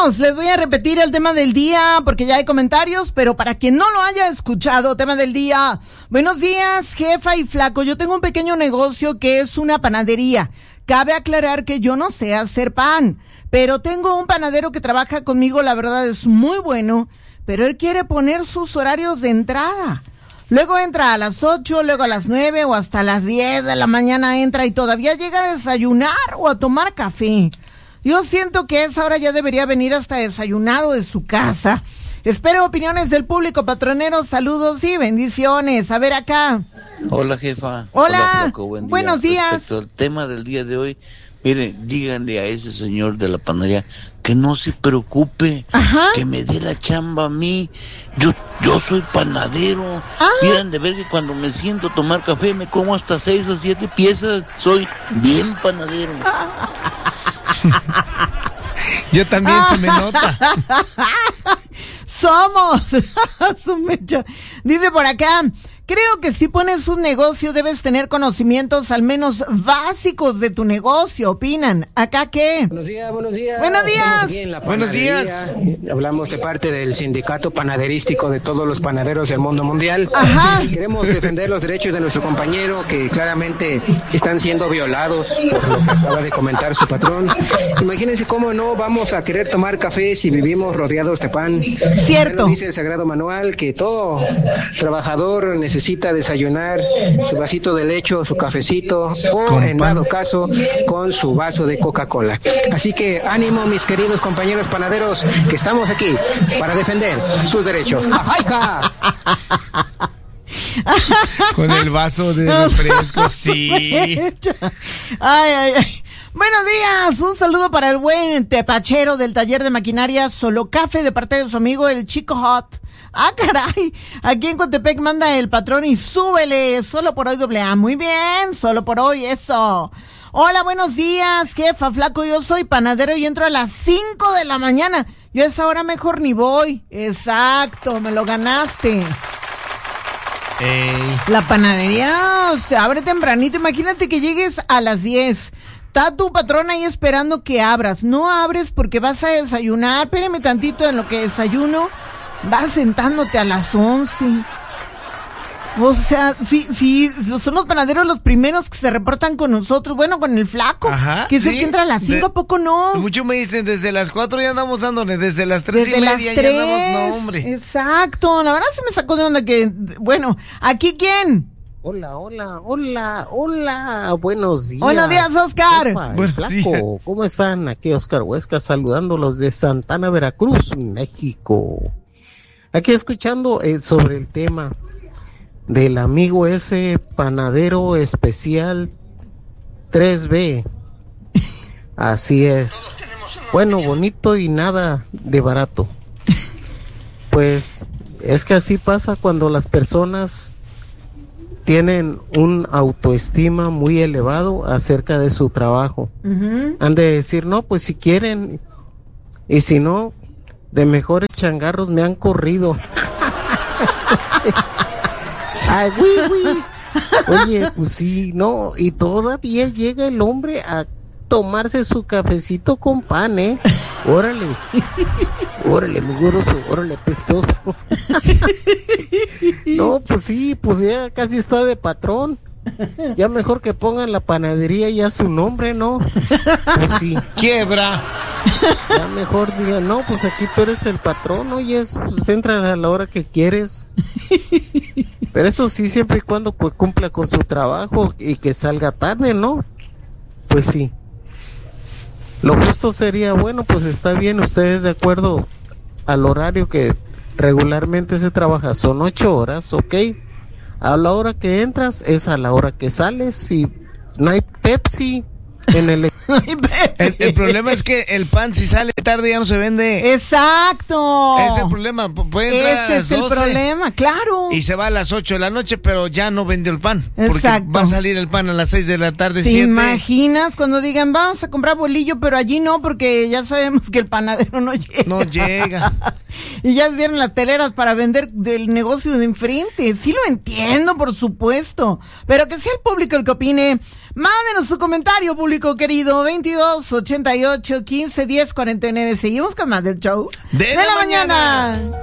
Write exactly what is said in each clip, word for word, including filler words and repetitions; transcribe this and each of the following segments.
Vamos, les voy a repetir el tema del día porque ya hay comentarios, pero para quien no lo haya escuchado, tema del día. Buenos días, jefa y flaco. Yo tengo un pequeño negocio que es una panadería. Cabe aclarar que yo no sé hacer pan, pero tengo un panadero que trabaja conmigo, la verdad es muy bueno, pero él quiere poner sus horarios de entrada. Luego entra a las ocho, luego a las nueve o hasta las diez de la mañana entra y todavía llega a desayunar o a tomar café. Yo siento que a esa hora ya debería venir hasta desayunado de su casa. Espero opiniones del público patronero. Saludos y bendiciones. A ver acá. Hola, jefa. Hola. Hola, flaco. Buen día. Buenos días. Respecto al tema del día de hoy, mire, díganle a ese señor de la panadería que no se preocupe. Ajá. Que me dé la chamba a mí. Yo, yo soy panadero. Ah. Miren de ver que cuando me siento a tomar café me como hasta seis o siete piezas. Soy bien panadero. Yo también, se me nota. Somos. Su mecha. Dice por acá, creo que si pones un negocio debes tener conocimientos al menos básicos de tu negocio. ¿Opinan? ¿Acá qué? Buenos días, buenos días. Buenos días. Bien, la Buenos días. Hablamos de parte del sindicato panaderístico de todos los panaderos del mundo mundial. Ajá. Queremos defender los derechos de nuestro compañero que claramente están siendo violados por lo que acaba de comentar su patrón. Imagínense cómo no vamos a querer tomar café si vivimos rodeados de pan. Cierto. Bueno, dice el Sagrado Manual que todo trabajador necesita desayunar su vasito de leche, su cafecito o Con en pan. dado caso con su vaso de Coca-Cola. Así que ánimo, mis queridos compañeros panaderos, que estamos aquí para defender sus derechos. ¡Ajaica! Con el vaso de refresco, sí. Ay, ay, ay. Buenos días, un saludo para el buen tepachero del taller de maquinaria Solo Café de parte de su amigo el Chico Hot. Ah, caray, aquí en Coatepec manda el patrón y súbele, solo por hoy doble A. Muy bien, solo por hoy, eso. Hola, buenos días, jefa, flaco, yo soy panadero y entro a las cinco de la mañana. Yo a esa hora mejor ni voy. Exacto, me lo ganaste. Ey. La panadería se abre tempranito. Imagínate que llegues a las diez. Está tu patrón ahí esperando que abras. No abres porque vas a desayunar. Espérame tantito en lo que desayuno. Vas sentándote a las once. O sea, sí, sí, son los panaderos los primeros que se reportan con nosotros. Bueno, con el flaco, Ajá, que es el sí. que entra a las cinco, De- ¿a poco no? Muchos me dicen, desde las cuatro ya andamos dándole, desde las tres Desde y las media tres. ya andamos, no, hombre. Exacto, la verdad se me sacó de onda que, bueno, ¿aquí quién? Hola, hola, hola, hola, buenos días. Buenos días, Oscar. Epa, el Buenos flaco, días. ¿cómo están? Aquí Oscar Huesca saludándolos de Santana, Veracruz, México. Aquí escuchando eh, sobre el tema del amigo ese panadero especial tres B. Así es. Bueno, bonito y nada de barato. Pues es que así pasa cuando las personas tienen un autoestima muy elevado acerca de su trabajo. Uh-huh. Han de decir, no, pues si quieren, y si no, de mejores changarros me han corrido. Ay, güey, güey. Oye, pues sí, no, y todavía llega el hombre a tomarse su cafecito con pan, ¿eh? Órale, órale, mugroso, órale, pestoso. No, pues sí, pues ya casi está de patrón. Ya mejor que pongan la panadería ya su nombre, ¿no? Pues sí. Quiebra. Ya mejor digan, no, pues aquí tú eres el patrón, oye, pues entra a la hora que quieres. Pero eso sí, siempre y cuando pues, cumpla con su trabajo y que salga tarde, ¿no? Pues sí. Lo justo sería, bueno, pues está bien, ustedes de acuerdo al horario que regularmente se trabaja, son ocho horas, ¿ok? A la hora que entras es a la hora que sales y no hay Pepsi en el... El, el problema es que el pan, si sale tarde, ya no se vende. Exacto. Ese es el problema. Pu- Puede entrar a Ese las es el doce problema, claro. y se va a las ocho de la noche, pero ya no vendió el pan. Porque Exacto. va a salir el pan a las seis de la tarde, ¿Te siete. imaginas cuando digan, vamos a comprar bolillo, pero allí no, porque ya sabemos que el panadero no llega? No llega. Y ya se dieron las teleras para vender del negocio de enfrente. Sí lo entiendo, por supuesto. Pero que sea el público el que opine. Mándenos su comentario, público. público querido. Veintidós, ochenta y ocho, quince, diez, cuarenta y nueve. Seguimos con más del show de, de la, la mañana. mañana.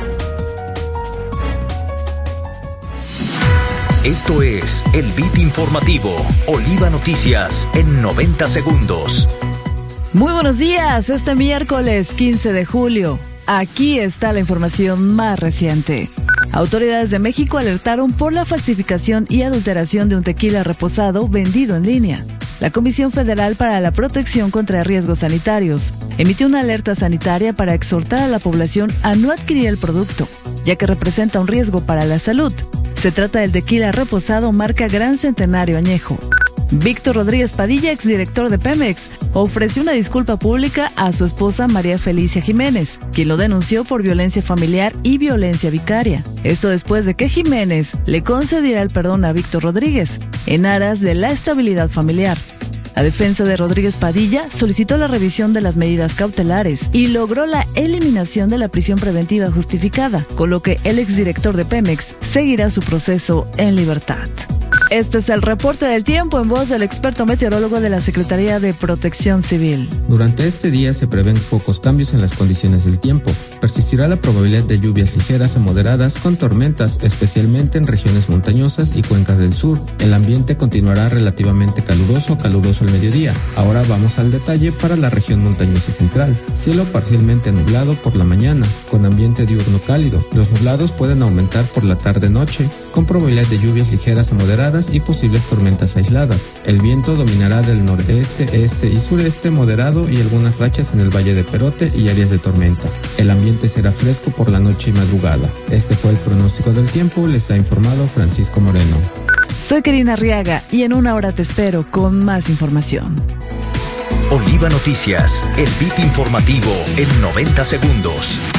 Esto es el Beat Informativo, Oliva Noticias en noventa segundos. Muy buenos días, este miércoles quince de julio. Aquí está la información más reciente. Autoridades de México alertaron por la falsificación y adulteración de un tequila reposado vendido en línea. La Comisión Federal para la Protección contra Riesgos Sanitarios emitió una alerta sanitaria para exhortar a la población a no adquirir el producto, ya que representa un riesgo para la salud. Se trata del tequila reposado marca Gran Centenario Añejo. Víctor Rodríguez Padilla, exdirector de Pemex, ofreció una disculpa pública a su esposa María Felicia Jiménez, quien lo denunció por violencia familiar y violencia vicaria. Esto después de que Jiménez le concediera el perdón a Víctor Rodríguez, en aras de la estabilidad familiar. La defensa de Rodríguez Padilla solicitó la revisión de las medidas cautelares y logró la eliminación de la prisión preventiva justificada, con lo que el exdirector de Pemex seguirá su proceso en libertad. Este es el reporte del tiempo en voz del experto meteorólogo de la Secretaría de Protección Civil. Durante este día se prevén pocos cambios en las condiciones del tiempo. Persistirá la probabilidad de lluvias ligeras a moderadas con tormentas, especialmente en regiones montañosas y cuencas del sur. El ambiente continuará relativamente caluroso a caluroso al mediodía. Ahora vamos al detalle para la región montañosa central. Cielo parcialmente nublado por la mañana, con ambiente diurno cálido. Los nublados pueden aumentar por la tarde-noche, con probabilidad de lluvias ligeras a moderadas y posibles tormentas aisladas. El viento dominará del noreste, este y sureste moderado y algunas rachas en el Valle de Perote y áreas de tormenta. El ambiente será fresco por la noche y madrugada. Este fue el pronóstico del tiempo, les ha informado Francisco Moreno. Soy Karina Arriaga y en una hora te espero con más información. Oliva Noticias, el Beat Informativo en noventa segundos.